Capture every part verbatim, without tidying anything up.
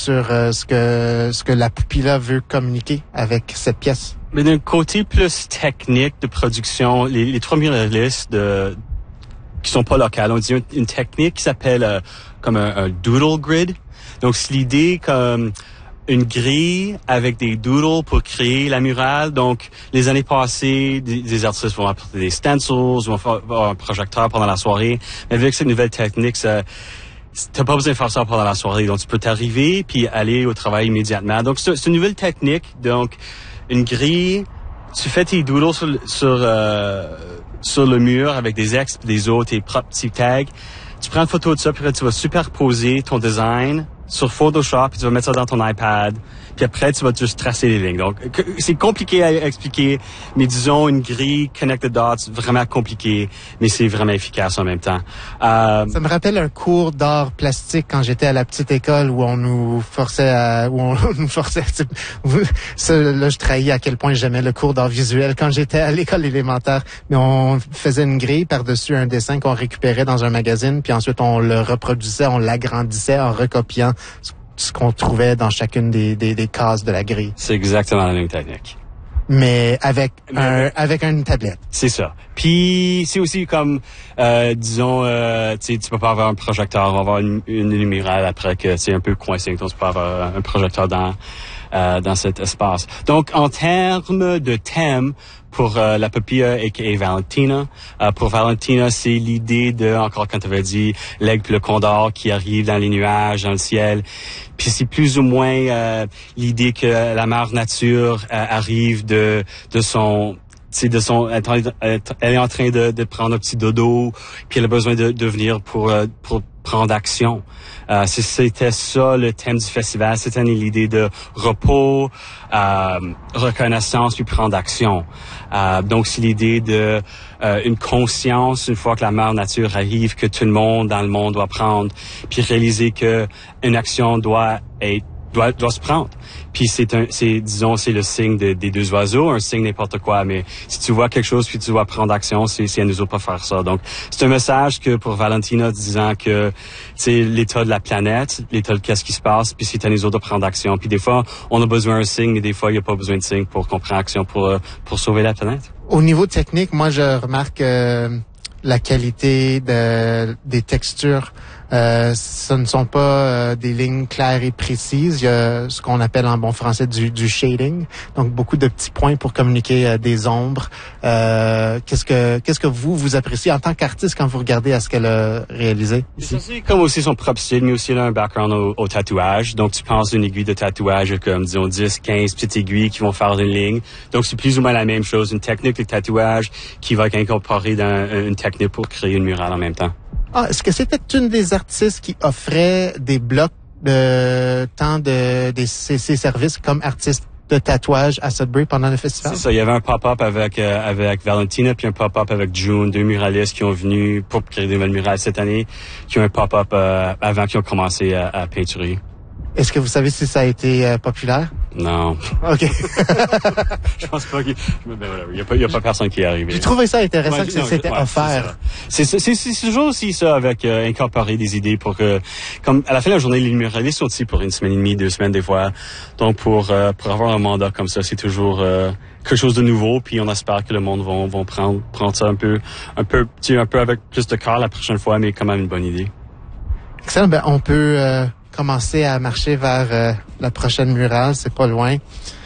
sur euh, ce que ce que la Poupilla veut communiquer avec cette pièce? Mais d'un côté plus technique de production, les, les trois muralistes de qui sont pas locales, on dit une, une technique qui s'appelle euh, comme un, un doodle grid. Donc c'est l'idée comme une grille avec des doodles pour créer la murale. Donc, les années passées, des, des artistes vont apporter des stencils, vont faire un projecteur pendant la soirée. Mais avec cette nouvelle technique, ça, t'as pas besoin de faire ça pendant la soirée. Donc, tu peux t'arriver puis aller au travail immédiatement. Donc, c'est, c'est une nouvelle technique. Donc, une grille, tu fais tes doodles sur, sur, euh, sur le mur avec des ex, des autres, tes propres petits tags. Tu prends une photo de ça, puis là, tu vas superposer ton design sur Photoshop, puis tu vas mettre ça dans ton iPad, puis après, tu vas juste tracer les lignes. Donc, c'est compliqué à expliquer, mais disons, une grille Connect the Dots, vraiment compliqué, mais c'est vraiment efficace en même temps. Euh, ça me rappelle un cours d'art plastique quand j'étais à la petite école où on nous forçait à... où on nous forçait... Ça, là, je trahis à quel point j'aimais le cours d'art visuel quand j'étais à l'école élémentaire. Mais on faisait une grille par-dessus un dessin qu'on récupérait dans un magazine, puis ensuite, on le reproduisait, on l'agrandissait en recopiant ce qu'on trouvait dans chacune des, des, des cases de la grille. C'est exactement la même technique. Mais avec Mais un avec, avec une tablette. C'est ça. Puis c'est aussi comme euh, disons euh, tu sais tu peux pas avoir un projecteur, on va avoir une, une lumière après que c'est un peu coincé, donc tu peux avoir un projecteur dans euh, dans cet espace. Donc en termes de thème pour euh, la Poupilla aka Valentina, euh, pour Valentina, c'est l'idée de, encore quand tu avais dit, l'aigle puis le condor qui arrive dans les nuages, dans le ciel. Puis c'est plus ou moins euh, l'idée que la mère nature euh, arrive de de son c'est de son elle est en train de, de prendre un petit dodo, puis elle a besoin de, de venir pour pour prendre action. Euh, c'était ça le thème du festival, c'était l'idée de repos, euh, reconnaissance puis prendre action. Euh, donc c'est l'idée de euh, une conscience une fois que la mère nature arrive que tout le monde dans le monde doit prendre, puis réaliser que une action doit être doit doit se prendre. Puis c'est un c'est disons c'est le signe de, des deux oiseaux, un signe n'importe quoi, mais si tu vois quelque chose puis tu dois prendre action, c'est c'est à nous autres pas faire ça. Donc c'est un message que pour Valentina disant que c'est l'état de la planète, l'état de qu'est-ce qui se passe, puis c'est à nous autres de prendre action. Puis des fois on a besoin d'un signe, mais des fois il y a pas besoin de signe pour qu'on prenne action pour pour sauver la planète. Au niveau technique, moi je remarque euh, la qualité de des textures. Euh, ce ne sont pas euh, des lignes claires et précises. Il y a ce qu'on appelle en bon français du, du shading, donc beaucoup de petits points pour communiquer euh, des ombres. Euh, qu'est-ce que qu'est-ce que vous vous appréciez en tant qu'artiste quand vous regardez à ce qu'elle a réalisé ici? C'est comme aussi son propre style, mais aussi elle a un background au, au tatouage. Donc tu penses d'une aiguille de tatouage comme disons dix, quinze petites aiguilles qui vont faire une ligne. Donc c'est plus ou moins la même chose, une technique de tatouage qui va être incorporée dans une technique pour créer une murale en même temps. Ah, est-ce que c'était une des artistes qui offrait des blocs de temps de, de ses, ses services comme artiste de tatouage à Sudbury pendant le festival? C'est ça. Il y avait un pop-up avec euh, avec Valentina puis un pop-up avec June, deux muralistes qui ont venu pour créer des nouvelles murales cette année, qui ont un pop-up euh, avant qu'ils ont commencé à, à peinturer. Est-ce que vous savez si ça a été euh, populaire? Non. OK. Je pense pas qu'il y a pas, il y a pas personne qui est arrivé. J'ai trouvé ça intéressant ouais, que non, c'était ouais, offert. C'est, c'est, c'est, c'est toujours aussi ça avec euh, incorporer des idées pour que, comme à la fin de la journée, les muralistes sont ici pour une semaine et demie, deux semaines des fois. Donc pour euh, pour avoir un mandat comme ça, c'est toujours euh, quelque chose de nouveau. Puis on espère que le monde va vont prendre prendre ça un peu un peu tu un peu avec plus de cœur la prochaine fois, mais quand même une bonne idée. Excellent. Ben on peut euh, commencer à marcher vers euh, la prochaine murale. C'est pas loin.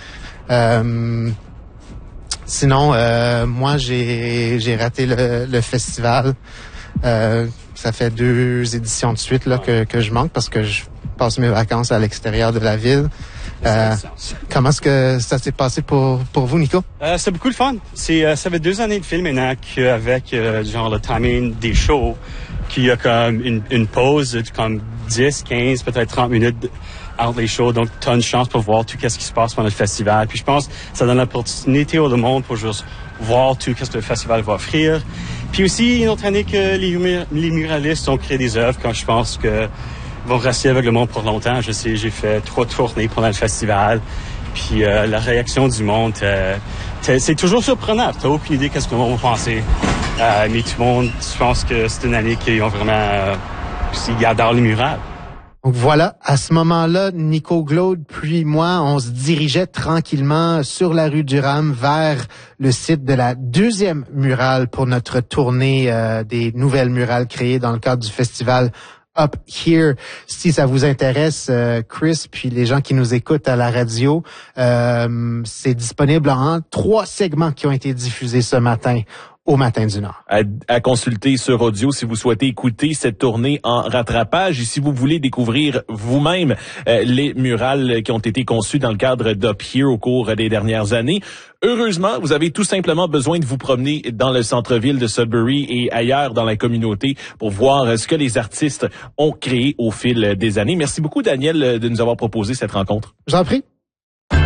Euh, sinon, euh, moi, j'ai j'ai raté le, le festival. Euh, ça fait deux éditions de suite là que, que je manque parce que je passe mes vacances à l'extérieur de la ville. Euh, comment est-ce que ça s'est passé pour pour vous, Nico? Euh, c'est beaucoup de fun. C'est euh, ça fait deux années de film maintenant qu'avec euh, genre le timing des shows, qu'il y a comme une, une pause de comme dix, quinze, peut-être trente minutes entre les shows. Donc, tu as une chance pour voir tout ce qui se passe pendant le festival. Puis je pense que ça donne l'opportunité au monde pour juste voir tout ce que le festival va offrir. Puis aussi, une autre année que les, les muralistes ont créé des œuvres quand je pense que vont rester avec le monde pour longtemps. Je sais, j'ai fait trois tournées pendant le festival. Puis euh, la réaction du monde, euh, c'est toujours surprenant. T'as aucune idée qu'est-ce que le monde va penser. Euh, mais tout le monde, je pense que c'est une année qu'ils ont vraiment... Euh, ils adorent les murales. Donc voilà, à ce moment-là, Nico Glaude puis moi, on se dirigeait tranquillement sur la rue Durham vers le site de la deuxième murale pour notre tournée euh, des nouvelles murales créées dans le cadre du festival Up Here. Si ça vous intéresse, euh, Chris, puis les gens qui nous écoutent à la radio, euh, c'est disponible en trois segments qui ont été diffusés ce matin au Matin du Nord. À, à consulter sur audio si vous souhaitez écouter cette tournée en rattrapage et si vous voulez découvrir vous-même euh, les murales qui ont été conçues dans le cadre d'Up Here au cours des dernières années. Heureusement, vous avez tout simplement besoin de vous promener dans le centre-ville de Sudbury et ailleurs dans la communauté pour voir ce que les artistes ont créé au fil des années. Merci beaucoup, Daniel, de nous avoir proposé cette rencontre. J'en prie.